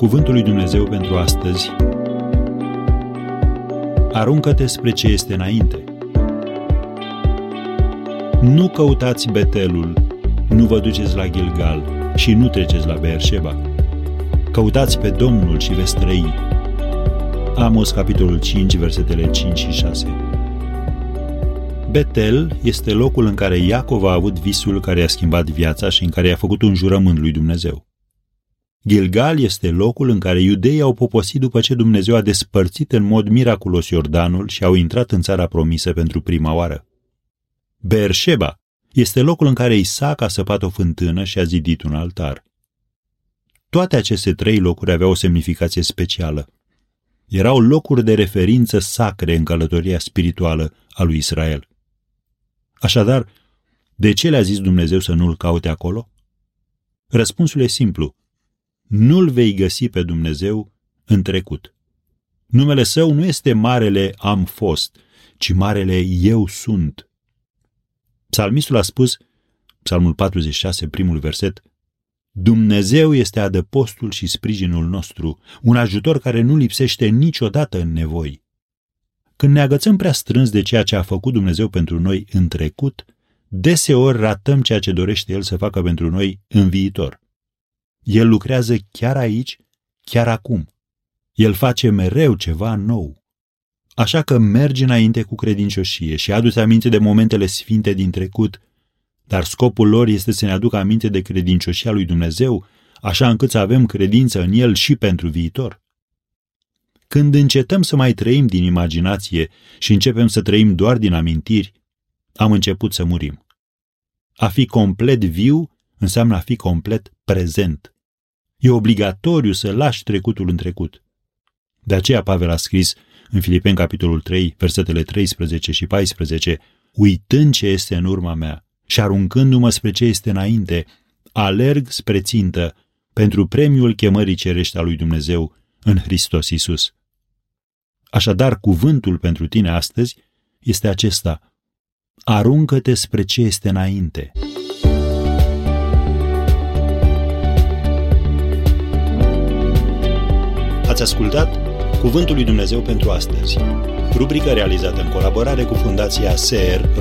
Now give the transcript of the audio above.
Cuvântul lui Dumnezeu pentru astăzi. Aruncă-te spre ce este înainte. Nu căutați Betelul, nu vă duceți la Gilgal și nu treceți la Beersheba. Căutați pe Domnul și veți trăi. Amos, capitolul 5, versetele 5 și 6. Betel este locul în care Iacov a avut visul care i-a schimbat viața și în care i-a făcut un jurământ lui Dumnezeu. Gilgal este locul în care iudeii au poposit după ce Dumnezeu a despărțit în mod miraculos Iordanul și au intrat în țara promisă pentru prima oară. Beersheba este locul în care Isaac a săpat o fântână și a zidit un altar. Toate aceste trei locuri aveau o semnificație specială. Erau locuri de referință sacre în călătoria spirituală a lui Israel. Așadar, de ce le-a zis Dumnezeu să nu-L caute acolo? Răspunsul e simplu. Nu-L vei găsi pe Dumnezeu în trecut. Numele Său nu este marele am fost, ci marele eu sunt. Psalmistul a spus, Psalmul 46, primul verset, Dumnezeu este adăpostul și sprijinul nostru, un ajutor care nu lipsește niciodată în nevoi. Când ne agățăm prea strâns de ceea ce a făcut Dumnezeu pentru noi în trecut, deseori ratăm ceea ce dorește El să facă pentru noi în viitor. El lucrează chiar aici, chiar acum. El face mereu ceva nou. Așa că mergi înainte cu credincioșie și adu-ți aminte de momentele sfinte din trecut, dar scopul lor este să ne aducă aminte de credincioșia lui Dumnezeu, așa încât să avem credință în El și pentru viitor. Când încetăm să mai trăim din imaginație și începem să trăim doar din amintiri, am început să murim. A fi complet viu înseamnă a fi complet prezent. E obligatoriu să lași trecutul în trecut. De aceea Pavel a scris în Filipeni, capitolul 3, versetele 13 și 14, uitând ce este în urma mea și aruncându-mă spre ce este înainte, alerg spre țintă pentru premiul chemării cerești a lui Dumnezeu în Hristos Iisus. Așadar, cuvântul pentru tine astăzi este acesta. Aruncă-te spre ce este înainte. Ați ascultat Cuvântul lui Dumnezeu pentru astăzi, rubrică realizată în colaborare cu Fundația SER